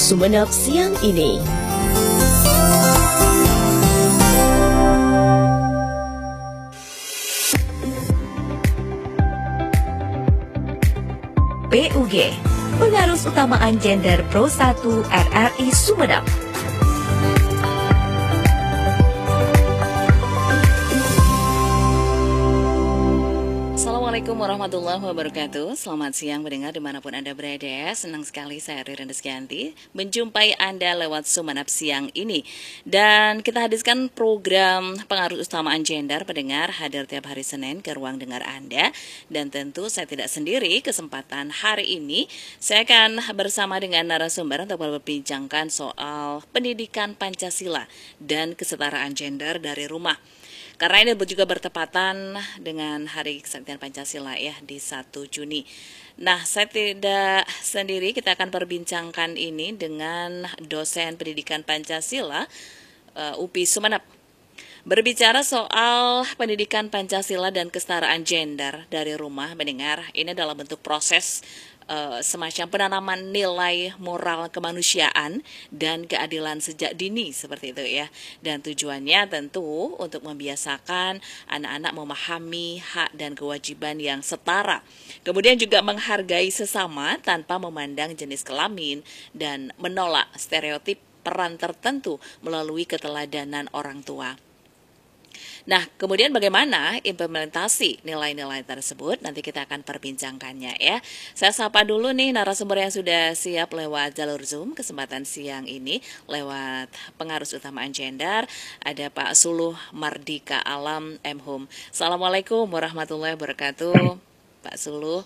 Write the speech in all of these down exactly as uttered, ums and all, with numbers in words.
Sumeneb siang ini. P U G, Pengarus Utamaan Gender Pro satu R R I Sumeneb. Assalamualaikum warahmatullahi wabarakatuh. Selamat siang mendengar dimanapun Anda berada. Senang sekali saya Ririn Rizkyanti menjumpai Anda lewat Sumeneb siang ini. Dan kita hadirkan program Pengarus Utamaan Gender pendengar hadir tiap hari Senin ke ruang dengar Anda. Dan tentu saya tidak sendiri. Kesempatan hari ini saya akan bersama dengan narasumber untuk berbincangkan soal pendidikan Pancasila dan kesetaraan gender dari rumah. Karena ini juga bertepatan dengan Hari Kesaktian Pancasila ya di satu Juni. Nah, saya tidak sendiri, kita akan perbincangkan ini dengan dosen pendidikan Pancasila uh, U P I Sumeneb. Berbicara soal pendidikan Pancasila dan kesetaraan gender dari rumah mendengar, ini dalam bentuk proses Uh, semacam penanaman nilai moral kemanusiaan dan keadilan sejak dini seperti itu ya. Dan tujuannya tentu untuk membiasakan anak-anak memahami hak dan kewajiban yang setara. Kemudian juga menghargai sesama tanpa memandang jenis kelamin dan menolak stereotip peran tertentu melalui keteladanan orang tua. Nah, kemudian bagaimana implementasi nilai-nilai tersebut? Nanti kita akan perbincangkannya ya. Saya sapa dulu nih narasumber yang sudah siap lewat jalur Zoom kesempatan siang ini lewat Pengarus Utamaan Gender. Ada Pak Suluh Mardika Alam M Hum. Assalamualaikum warahmatullahi wabarakatuh, Pak Suluh.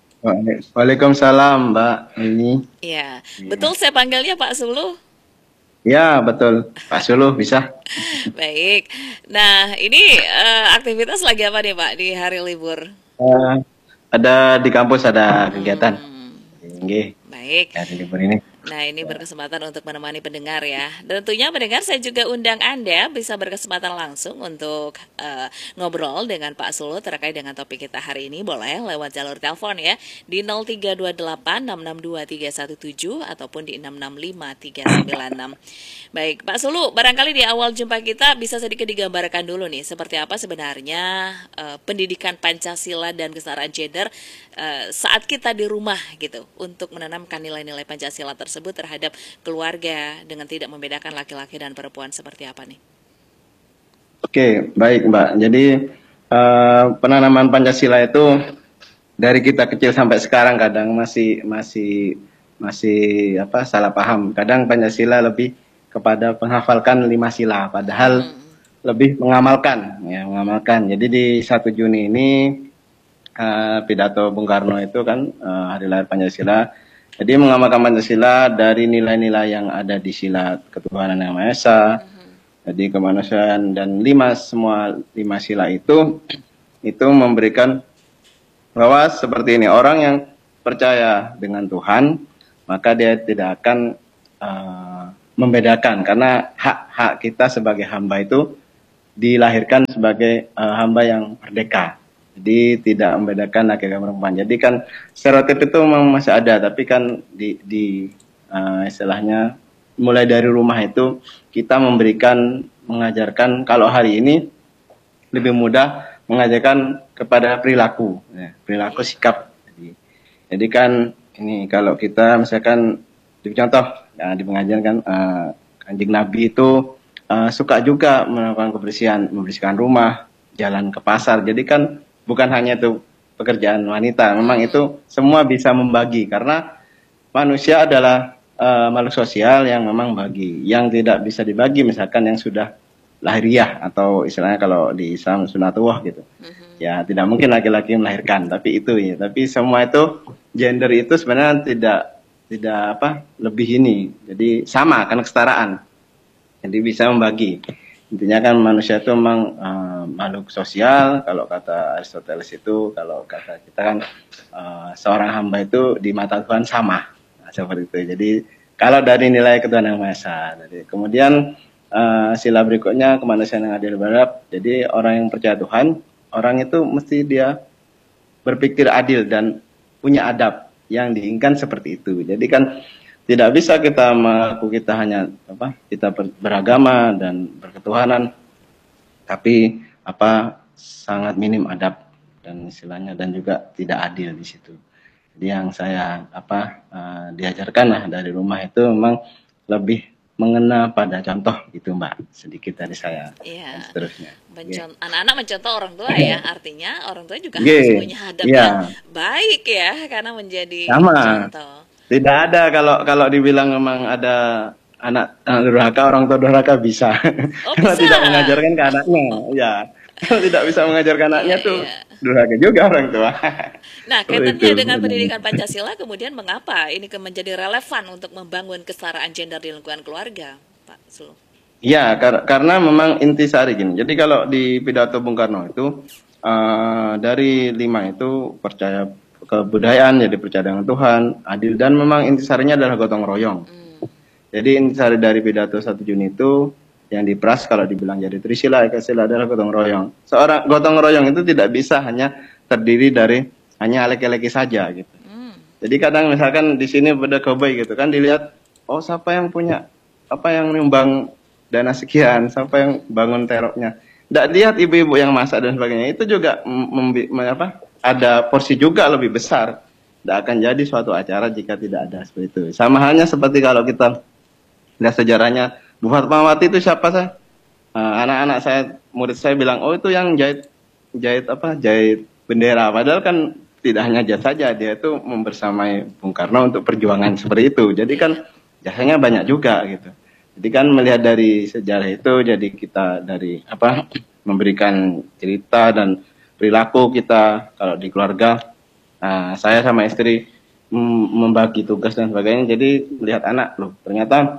Waalaikumsalam, Mbak Ini. Ya, betul saya panggilnya Pak Suluh. Ya, betul. Pak Suluh bisa. Baik. Nah, ini uh, aktivitas lagi apa nih Pak di hari libur? Uh, ada di kampus ada kegiatan. Hmm. Nggih. Baik. Hari libur ini. Nah, ini berkesempatan untuk menemani pendengar ya. Dan tentunya pendengar saya juga undang Anda bisa berkesempatan langsung untuk uh, ngobrol dengan Pak Suluh terkait dengan topik kita hari ini. Boleh lewat jalur telepon ya di nol tiga dua delapan enam enam dua tiga satu tujuh ataupun di enam enam lima tiga sembilan enam. Baik, Pak Suluh, barangkali di awal jumpa kita bisa sedikit digambarkan dulu nih seperti apa sebenarnya uh, pendidikan Pancasila dan kesetaraan gender uh, saat kita di rumah gitu untuk menanamkan nilai-nilai Pancasila tersebut tersebut terhadap keluarga dengan tidak membedakan laki-laki dan perempuan seperti apa nih? Oke, baik Mbak. Jadi uh, penanaman Pancasila itu dari kita kecil sampai sekarang kadang masih masih masih apa salah paham. Kadang Pancasila lebih kepada menghafalkan lima sila, padahal hmm. lebih mengamalkan, ya mengamalkan. Jadi di satu Juni ini uh, pidato Bung Karno itu kan uh, hari lahir Pancasila. Jadi mengamalkan Pancasila dari nilai-nilai yang ada di sila ketuhanan yang Maha Esa, uh-huh. jadi kemanusiaan dan lima semua lima sila itu itu memberikan bahwa seperti ini orang yang percaya dengan Tuhan maka dia tidak akan uh, membedakan karena hak-hak kita sebagai hamba itu dilahirkan sebagai uh, hamba yang merdeka. Jadi tidak membedakan laki-laki dan perempuan. Jadi kan stereotip itu memang masih ada, tapi kan di, di uh, istilahnya mulai dari rumah itu kita memberikan, mengajarkan kalau hari ini lebih mudah mengajarkan kepada perilaku, ya, perilaku sikap. Jadi, jadi kan ini kalau kita misalkan di contoh ya, di pengajian kan uh, Kanjeng Nabi itu uh, suka juga melakukan kebersihan, membersihkan rumah, jalan ke pasar. Jadi kan bukan hanya itu pekerjaan wanita, memang itu semua bisa membagi karena manusia adalah uh, makhluk sosial yang memang bagi. Yang tidak bisa dibagi misalkan yang sudah lahiriah atau istilahnya kalau di Islam sunatullah gitu. Uh-huh. Ya tidak mungkin laki-laki melahirkan, tapi itu ya. Tapi semua itu gender itu sebenarnya tidak tidak apa lebih ini. Jadi sama kan kesetaraan. Jadi bisa membagi. Intinya kan manusia itu memang uh, makhluk sosial, kalau kata Aristoteles itu, kalau kata kita kan uh, seorang hamba itu di mata Tuhan sama, nah, seperti itu. Jadi kalau dari nilai ketuhanan yang Maha Esa, jadi, kemudian uh, sila berikutnya kemanusiaan yang adil beradab. Jadi orang yang percaya Tuhan, orang itu mesti dia berpikir adil dan punya adab yang diinginkan seperti itu. Jadi kan tidak bisa kita mengaku kita hanya apa kita ber- beragama dan berketuhanan, tapi apa sangat minim adab dan istilahnya dan juga tidak adil di situ. Jadi yang saya apa uh, diajarkan lah dari rumah itu memang lebih mengena pada contoh gitu Mbak, sedikit dari saya dan Iya, seterusnya. Oke. mencon- anak-anak mencontoh orang tua ya, artinya orang tua juga harus Oke, punya adab yang iya, baik ya, karena menjadi sama. contoh. Tidak ada kalau kalau dibilang memang ada anak, anak durhaka, orang tua durhaka bisa. Oh Kalau bisa, tidak mengajarkan ke anaknya, ya. Kalau tidak bisa mengajarkan iya anaknya tuh iya. durhaka juga orang tua. Nah, Seperti itu kaitannya dengan sebenarnya. pendidikan Pancasila, kemudian mengapa ini ke- menjadi relevan untuk membangun kesetaraan gender di lingkungan keluarga, Pak Sulu? Iya, kar- karena memang intisari gini. Jadi kalau di pidato Bung Karno itu eh, dari lima itu percaya kebudayaan, jadi percaya dengan Tuhan, adil dan memang intisarinya adalah gotong royong. Hmm. Jadi intisari dari pidato satu Juni itu yang dipras kalau dibilang jadi Trisila, Ekasila adalah gotong royong. Seorang gotong royong itu tidak bisa hanya terdiri dari hanya laki-laki saja gitu. Hmm. Jadi kadang misalkan di sini pada koboi gitu kan dilihat, oh siapa yang punya apa yang nyumbang dana sekian, siapa yang bangun teroknya. Tidak lihat ibu-ibu yang masak dan sebagainya itu juga mem- mem- apa ada porsi juga lebih besar. Tidak akan jadi suatu acara jika tidak ada seperti itu. Sama halnya seperti kalau kita lihat sejarahnya Bu Fatmawati itu siapa sih? Eh, anak-anak saya, murid saya bilang, oh itu yang jahit jahit apa jahit bendera. Padahal kan tidak hanya jahit saja, dia itu membersamai Bung Karno untuk perjuangan seperti itu. Jadi kan Iya. jasanya banyak juga gitu. Jadi kan melihat dari sejarah itu, jadi kita dari apa memberikan cerita dan perilaku kita kalau di keluarga. Nah, saya sama istri mm, membagi tugas dan sebagainya. Jadi melihat anak loh, ternyata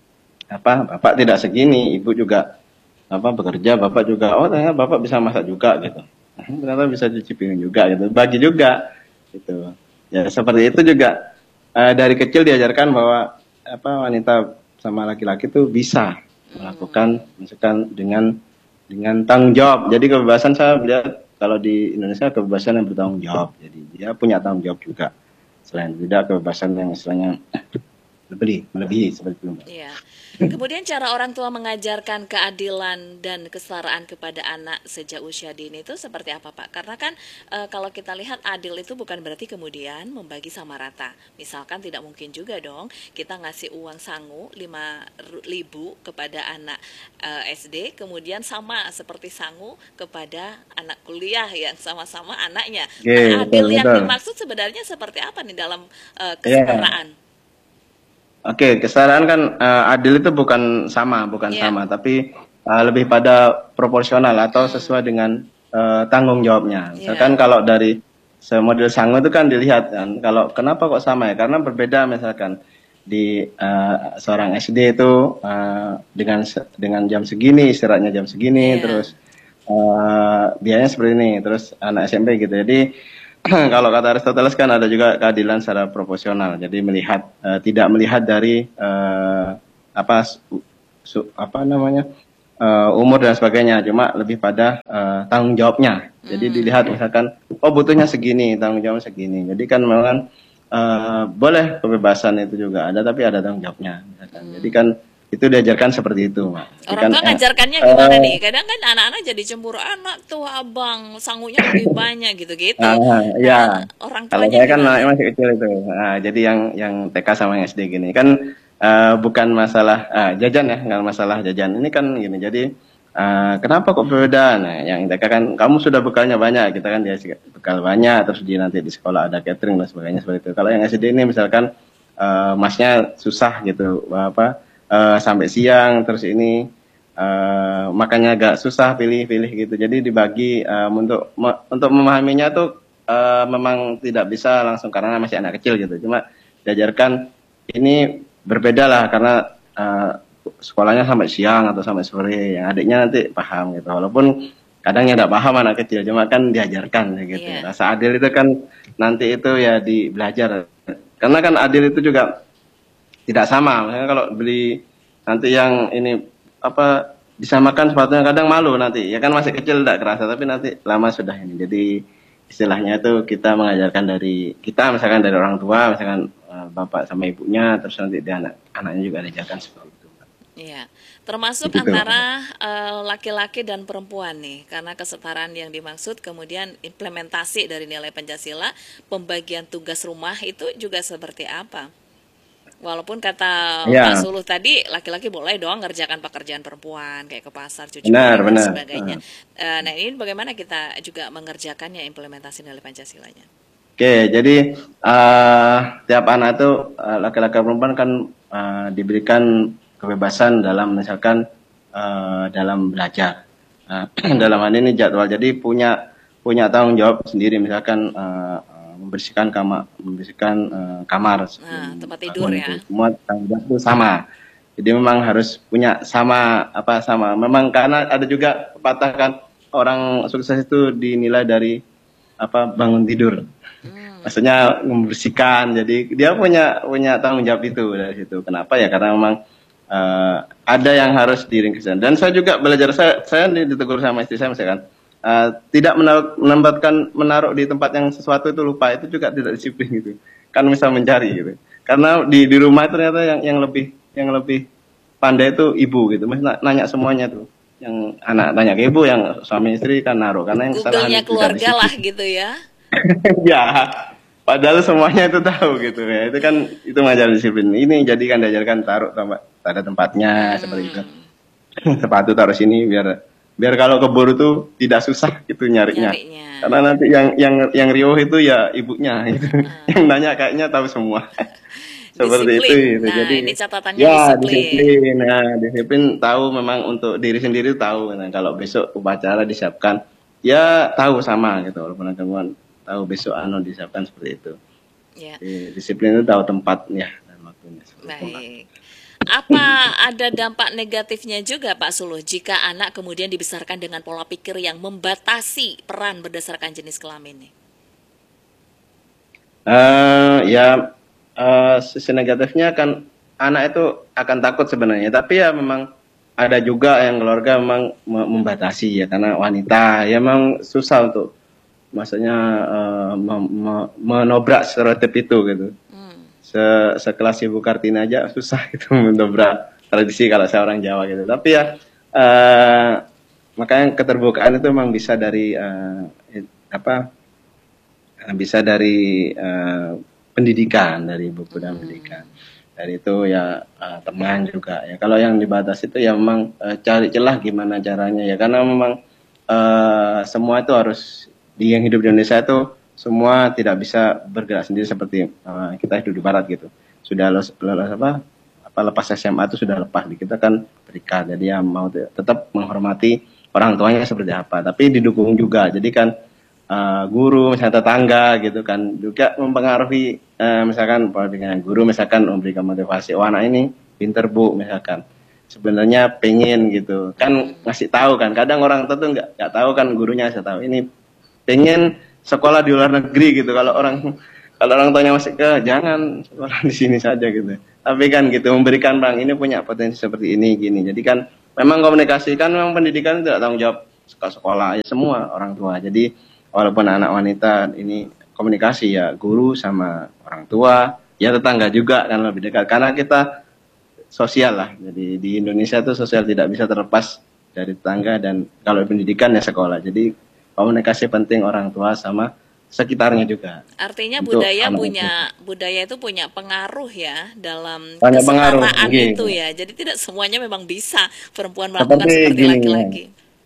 apa bapak tidak segini, ibu juga apa bekerja, bapak juga oh ternyata bapak bisa masak juga gitu. Ternyata bisa cuci piring juga gitu, bagi juga gitu. Ya seperti itu juga eh, dari kecil diajarkan bahwa apa wanita sama laki-laki itu bisa Hmm. melakukan misalkan dengan dengan tanggung jawab. Jadi kebebasan saya lihat kalau di Indonesia kebebasan yang bertanggung jawab. Jadi dia punya tanggung jawab juga. Selain tidak kebebasan yang istilahnya lebih melebihi seperti itu. Mbak. Iya. Kemudian cara orang tua mengajarkan keadilan dan kesetaraan kepada anak sejak usia dini itu seperti apa, Pak? Karena kan e, kalau kita lihat adil itu bukan berarti kemudian membagi sama rata. Misalkan tidak mungkin juga dong kita ngasih uang sangu lima ribu kepada anak e, S D, kemudian sama seperti sangu kepada anak kuliah yang sama-sama anaknya. Oke, Nah, betul adil yang betul. dimaksud sebenarnya seperti apa nih dalam e, Iya. kesetaraan? Oke, kesetaraan kan eh, adil itu bukan sama, bukan Iya. sama, tapi eh, lebih pada proporsional atau Hmm. sesuai dengan eh, tanggung jawabnya. Iya. Misalkan kalau dari model sangu itu kan dilihat kan, kalau kenapa kok sama ya? Karena berbeda misalkan di eh, seorang S D itu eh, dengan se- dengan jam segini, istirahatnya jam segini, Iya. terus eh biayanya seperti ini, terus anak S M P gitu. Jadi kalau kata Aristoteles kan ada juga keadilan secara proporsional. Jadi melihat eh, tidak melihat dari eh, apa su- su- apa namanya eh, umur dan sebagainya, cuma lebih pada eh, tanggung jawabnya. Jadi Hmm. dilihat misalkan oh butuhnya segini, tanggung jawabnya segini. Jadi kan memang eh, boleh kebebasan itu juga ada, tapi ada tanggung jawabnya. Misalkan. Jadi Hmm. kan itu diajarkan seperti itu, Mak. Jadi Orang kan tua eh, ngajarkannya gimana eh, nih? Kadang kan anak-anak jadi cemburu, anak tuh abang sangunya lebih banyak gitu-gitu. ah, Nah, ya, orang kalau tuanya saya kan gimana? anaknya masih kecil itu. Nah, jadi yang yang T K sama yang S D gini kan eh, bukan masalah ah, jajan ya, nggak masalah jajan. Ini kan gini. Jadi eh, kenapa kok berbeda? Nah, yang T K kan kamu sudah bekalnya banyak, kita kan dia bekal banyak, terus dia nanti di sekolah ada catering dan sebagainya seperti itu. Kalau yang S D ini misalkan eh, masnya susah gitu, apa eh, sampai siang, terus ini eh, makanya agak susah pilih-pilih gitu. Jadi dibagi eh, untuk me- untuk memahaminya tuh eh, memang tidak bisa langsung karena masih anak kecil gitu. Cuma diajarkan ini berbeda lah karena eh, sekolahnya sampai siang atau sampai sore. Yang adiknya nanti paham gitu. Walaupun kadang ya tidak paham anak kecil, cuma kan diajarkan gitu. Iya. Rasa adil itu kan nanti itu ya di belajar. Karena kan adil itu juga tidak sama. Misalnya kalau beli nanti yang ini apa disamakan sepatunya kadang malu nanti. Ya kan masih kecil tidak kerasa tapi nanti lama sudah ini. Jadi istilahnya itu kita mengajarkan dari kita misalkan dari orang tua misalkan uh, bapak sama ibunya, terus nanti dia anak anaknya juga diajarkan seperti itu. Iya, termasuk Begitu. antara eh, laki-laki dan perempuan nih, karena kesetaraan yang dimaksud, kemudian implementasi dari nilai Pancasila, pembagian tugas rumah itu juga seperti apa? Walaupun kata Pak Ya, Suluh tadi, laki-laki boleh dong ngerjakan pekerjaan perempuan, kayak ke pasar, cuci benar, piring dan benar. sebagainya. Uh, Eh, nah ini bagaimana kita juga mengerjakannya implementasi nilai Pancasilanya? Oke, jadi uh, tiap anak itu uh, laki-laki dan perempuan kan uh, diberikan kebebasan dalam misalkan uh, dalam belajar. Uh, dalam hal ini jadwal. Jadi punya punya tanggung jawab sendiri, misalkan uh, uh, membersihkan kamar, membersihkan uh, kamar Nah, sebelum tempat tidur bangun itu. ya. Semua tanggung jawab itu sama. Jadi memang harus punya sama apa sama. Memang karena ada juga pepatah kan orang sukses itu dinilai dari apa bangun tidur. Hmm, Maksudnya membersihkan, jadi dia punya punya tanggung jawab itu dari situ. Kenapa ya? Karena memang eh, ada yang harus diringkeskan. Dan saya juga belajar, saya saya ditegur sama istri saya misalkan eh, tidak menaruh, menempatkan menaruh di tempat yang sesuatu itu lupa, itu juga tidak disiplin gitu. Kan bisa mencari gitu. Karena di di rumah ternyata yang yang lebih yang lebih pandai itu ibu gitu. Mas nanya semuanya tuh. Yang anak tanya ke ibu, yang suami istri kan naruh, karena yang kesalahan Google-nya itu tidak keluarga lah disiplin. gitu ya. Ya, padahal semuanya itu tahu gitu ya. Itu kan itu mengajar disiplin. Ini jadikan diajarkan taruh tempat pada tempatnya seperti itu. Hmm, Sepatu taruh sini biar biar kalau keburu tuh tidak susah itu nyarinya. nyarinya. Karena nanti yang yang yang riuh itu ya ibunya gitu. Yang Ah, nanya kayaknya tahu semua. Seperti itu disiplin. gitu. Nah, Jadi ini catatannya ya disiplin. disiplin. Nah, disiplin tahu memang untuk diri sendiri tahu. Nah, kalau besok upacara disiapkan ya tahu sama gitu walaupun ada gangguan tahu besok anu disiapkan seperti itu. Ya, Di- disiplin itu tahu tempatnya dan waktunya seperti itu, Mbak. baik. Apa ada dampak negatifnya juga Pak Suluh jika anak kemudian dibesarkan dengan pola pikir yang membatasi peran berdasarkan jenis kelamin nih? Eh, ya eh, sisi negatifnya kan anak itu akan takut sebenarnya, tapi ya memang ada juga yang keluarga memang me- membatasi ya karena wanita ya memang susah untuk maksudnya eh, me- me- menobrak stereotip itu gitu. Hmm, Se sekelas Ibu Kartini aja susah gitu mendobrak tradisi kalau saya orang Jawa gitu. Tapi ya eh, makanya keterbukaan itu memang bisa dari eh, apa eh, bisa dari eh, pendidikan, dari buku dan pendidikan. hmm, Dari itu ya eh, teman juga ya. Kalau yang dibatasi itu ya memang eh, cari celah gimana caranya ya karena memang eh, semua itu harus di yang hidup di Indonesia itu semua tidak bisa bergerak sendiri seperti eh, kita hidup di barat gitu. Sudah lulus, lulus apa apa lepas S M A itu sudah lepas di kita kan berikat. Jadi ya mau te- tetap menghormati orang tuanya seperti apa, tapi didukung juga. Jadi kan eh, guru misalnya tetangga gitu kan juga mempengaruhi eh, misalkan dengan guru misalkan memberikan motivasi, oh anak ini pinter bu misalkan sebenarnya pengen gitu kan hmm. ngasih tahu kan kadang orang tua tuh nggak nggak tahu kan gurunya saya tahu ini pengen sekolah di luar negeri gitu kalau orang kalau orang tuanya masih ke jangan sekolah di sini saja gitu tapi kan gitu memberikan bang ini punya potensi seperti ini gini jadi kan memang komunikasi kan memang pendidikan tidak tanggung jawab sekolah sekolah ya semua orang tua jadi walaupun anak wanita ini komunikasi ya guru sama orang tua ya tetangga juga kan lebih dekat karena kita sosial lah jadi di Indonesia itu sosial tidak bisa terlepas dari tetangga dan kalau pendidikan ya sekolah jadi komunikasi penting orang tua sama sekitarnya juga Artinya untuk budaya anak itu punya budaya itu punya pengaruh ya dalam banyak pengaruh kesetaraan itu gitu. ya. Jadi tidak semuanya memang bisa perempuan melakukan Seperti seperti gini ya. laki-laki.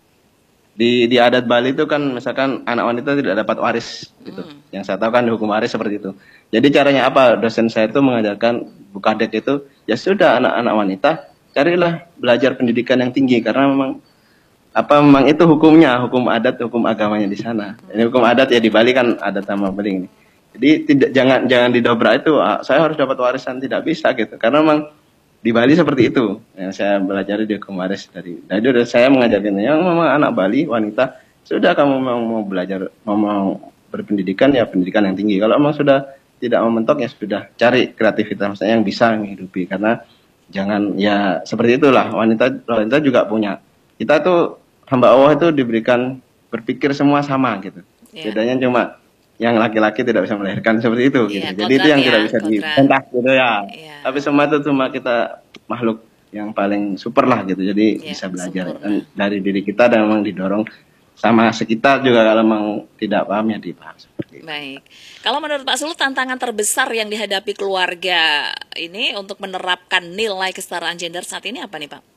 Di di adat Bali itu kan misalkan anak wanita tidak dapat waris gitu. Hmm, Yang saya tahu kan di hukum waris seperti itu. Jadi caranya apa? Dosen saya itu mengajarkan Bu Kadek itu ya sudah anak-anak wanita carilah belajar pendidikan yang tinggi karena memang apa memang itu hukumnya, hukum adat, hukum agamanya di sana. Ini hukum adat ya di Bali kan adat sama beling ini. Jadi tidak jangan jangan didobrak itu. Ah, saya harus dapat warisan tidak bisa gitu. Karena memang di Bali seperti itu. Yang saya belajar di hukum waris dari. Nah, itu saya mengajarkan yang memang anak Bali wanita sudah kamu memang mau belajar mau, mau berpendidikan ya pendidikan yang tinggi. Kalau memang sudah tidak mementok ya sudah cari kreativitas maksudnya yang bisa menghidupi karena jangan ya seperti itulah wanita wanita juga punya kita tuh hamba Allah itu diberikan berpikir semua sama gitu. ya. Bedanya cuma yang laki-laki tidak bisa melahirkan seperti itu gitu. Iya, Jadi itu yang kodrat tidak ya, bisa kodrat. dibantah gitu ya. Iya. Tapi semua itu cuma kita makhluk yang paling super lah gitu. Jadi Iya, bisa belajar sempurna. dari diri kita dan memang didorong sama sekitar juga kalau memang tidak paham ya dipaham seperti itu. Baik. Kalau menurut Pak Sulu, tantangan terbesar yang dihadapi keluarga ini untuk menerapkan nilai kesetaraan gender saat ini apa nih, Pak?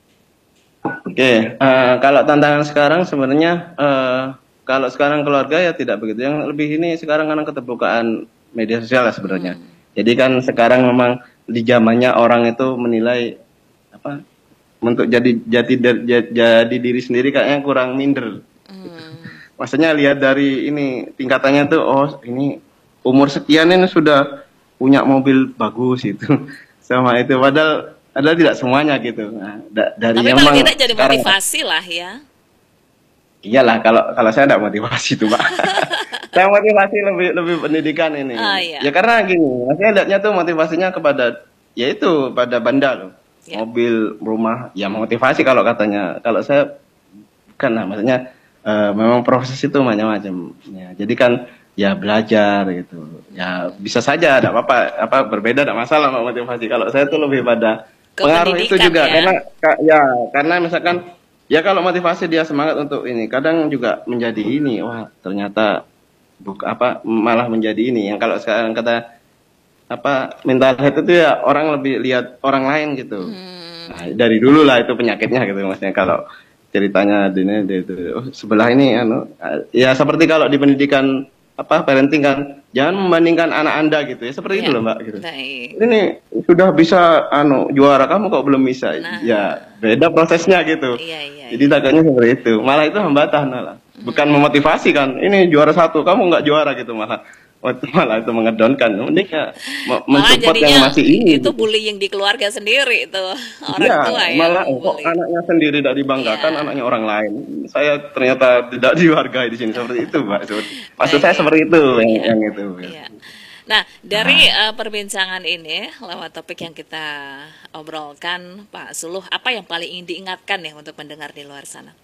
Oke, eh, kalau tantangan sekarang sebenarnya eh, kalau sekarang keluarga ya tidak begitu. Yang lebih ini sekarang karena keterbukaan media sosial lah sebenarnya. Hmm. Jadi kan sekarang memang di zamannya orang itu menilai apa untuk jadi jati jadi, jadi diri sendiri kayaknya kurang minder. Hmm. Maksudnya lihat dari ini tingkatannya tuh, oh ini umur sekian ini sudah punya mobil bagus itu, sama itu. Padahal padahal tidak semuanya gitu. Nah, da, dari Tapi yang paling memang tidak jadi sekarang, motivasi lah ya. iyalah kalau kalau saya tidak motivasi tuh Pak. Saya motivasi lebih lebih pendidikan ini. Ah, iya. Ya karena gini, maksudnya lihatnya tuh motivasinya kepada yaitu pada benda loh. Ya. Mobil, rumah, ya motivasi kalau katanya. Kalau saya bukan lah, maksudnya eh, memang proses itu macam-macam. Ya, jadi kan ya belajar gitu. Ya bisa saja, tidak apa-apa, apa berbeda, tidak masalah sama motivasi. Kalau saya tuh lebih pada Ke pengaruh itu pendidikan juga, ya. karena ka- ya karena misalkan ya kalau motivasi dia semangat untuk ini, kadang juga menjadi ini, wah ternyata buka apa malah menjadi ini. Yang kalau sekarang kata apa mental health itu ya orang lebih lihat orang lain gitu. Hmm. Nah, dari dulu lah itu penyakitnya gitu maksudnya kalau ceritanya ini itu oh, sebelah ini anu ya seperti kalau di pendidikan apa parenting kan jangan membandingkan anak Anda gitu ya seperti Ya. itu loh Mbak gitu. Baik. Ini sudah bisa anu juara kamu kok belum bisa. Nah. Ya beda prosesnya gitu. Iya, iya. Jadi takutnya seperti itu. Malah itu hambatan malah. Bukan memotivasi kan. Ini juara satu, kamu nggak juara gitu malah. Malah itu mengedonkan. Mending ya me- Malah mensupport yang jadinya masih ini. itu gitu. bullying di keluarga sendiri itu orang Iya, tua ya malah kok bully. anaknya sendiri tidak dibanggakan, Iya. anaknya orang lain. Saya ternyata tidak dihargai di sini seperti itu, Pak. Maksud saya Baik. seperti itu yang, Iya. yang itu. Iya. Nah, dari eh, perbincangan ini lewat topik yang kita obrolkan, Pak Suluh, apa yang paling ingin diingatkan ya untuk pendengar di luar sana?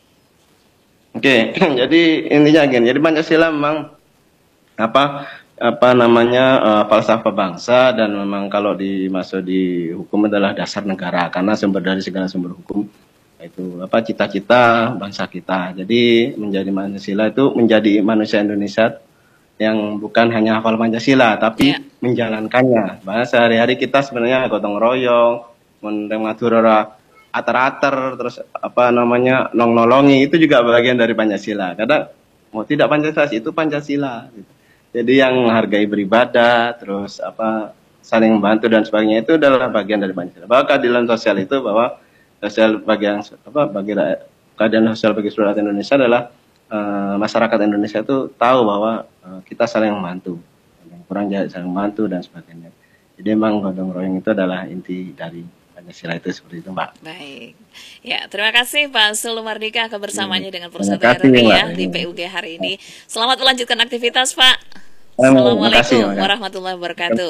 Oke, jadi intinya gini. Jadi Pancasila memang apa apa namanya uh, falsafah bangsa dan memang kalau dimasuk di hukum adalah dasar negara karena sumber dari segala sumber hukum itu apa cita-cita bangsa kita. Jadi menjadi Pancasila itu menjadi manusia Indonesia yang bukan hanya hafal Pancasila tapi Ya. menjalankannya. Bahwa sehari-hari kita sebenarnya gotong royong, mengatur ater-ater terus apa namanya nong-nolongi itu juga bagian dari Pancasila. Kadang mau tidak Pancasila itu Pancasila. Gitu. Jadi yang menghargai beribadah, terus apa saling membantu dan sebagainya itu adalah bagian dari Pancasila. Bahwa keadilan sosial itu bahwa sosial bagian apa bagi rakyat, keadilan sosial bagi seluruh rakyat Indonesia adalah uh, masyarakat Indonesia itu tahu bahwa uh, kita saling membantu, yang kurang jadi saling membantu dan sebagainya. Jadi memang gotong royong itu adalah inti dari Pancasila itu seperti itu, Mbak. Baik. Ya, terima kasih Pak Suluh Mardika kebersamaannya dengan Terima Persatuan kasih, R R I Mbak. ya di P U G hari ini. Selamat melanjutkan aktivitas, Pak. Terima Assalamualaikum kasih, Mbak. warahmatullahi wabarakatuh.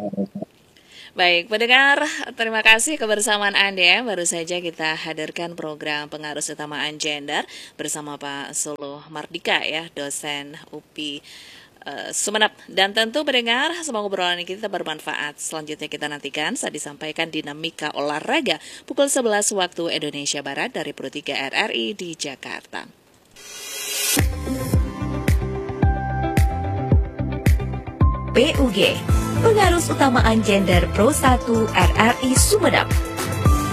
Baik, pendengar, terima kasih kebersamaan Anda. Baru saja kita hadirkan program pengaruh utamaan gender bersama Pak Suluh Mardika ya, dosen U P I uh, Sumeneb. Dan tentu pendengar, semoga obrolan kita bermanfaat. Selanjutnya kita nantikan saat disampaikan dinamika olahraga pukul sebelas waktu Indonesia Barat dari Pro tiga R R I di Jakarta. P U G, Pengarus Utamaan Gender Pro satu R R I Sumeneb.